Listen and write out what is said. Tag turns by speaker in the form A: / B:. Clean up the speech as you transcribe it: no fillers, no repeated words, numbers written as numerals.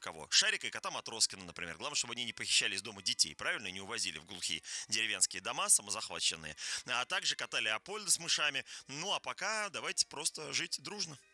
A: кого? Шарика и кота Матроскина, например. Главное, чтобы они не похищали из дома детей, правильно? И не увозили в глухие деревенские дома самозахваченные. А также кота Леопольда с мышами. Ну, а пока давайте просто жить дружно.